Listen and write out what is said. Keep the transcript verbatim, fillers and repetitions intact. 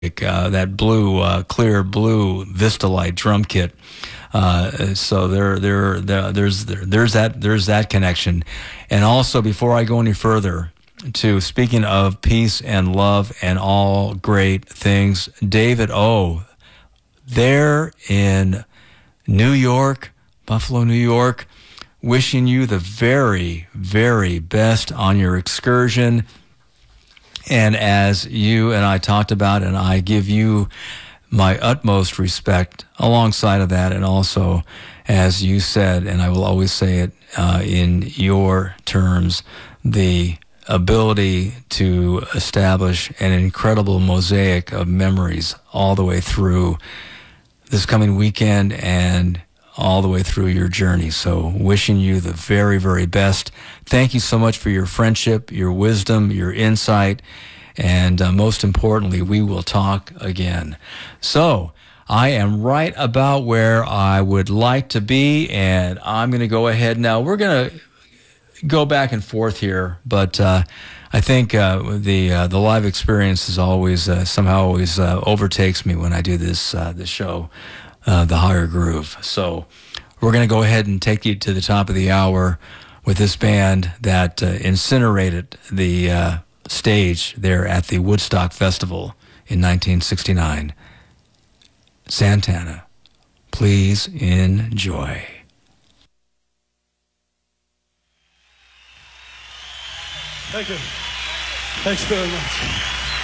uh, that blue, uh, clear blue Vistalite drum kit. Uh, so there, there, there, there's there, there's that there's that connection. And also, before I go any further, to speaking of peace and love and all great things, David O, there in New York, Buffalo, New York, wishing you the very, very best on your excursion. And as you and I talked about, and I give you my utmost respect alongside of that, and also, as you said, and I will always say it uh, in your terms, the ability to establish an incredible mosaic of memories all the way through this coming weekend and all the way through your journey. So wishing you the very, very best. Thank you so much for your friendship, your wisdom, your insight, and uh, most importantly, we will talk again. So I am right about where I would like to be, and I'm going to go ahead now. We're going to go back and forth here, but uh, I think uh, the uh, the live experience is always uh, somehow always uh, overtakes me when I do this uh, this show, uh, The Higher Groove. So we're going to go ahead and take you to the top of the hour with this band that uh, incinerated the uh, stage there at the Woodstock Festival in nineteen sixty-nine. Santana, please enjoy. Thank you. Thanks very much.